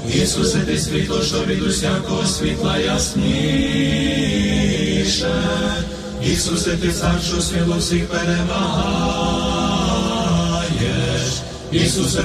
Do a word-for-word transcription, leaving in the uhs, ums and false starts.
Ісусе, ти світло, що від усякого світла ясніше. Ісусе, ти цар, що сміло всіх перемагаєш. Ісусе,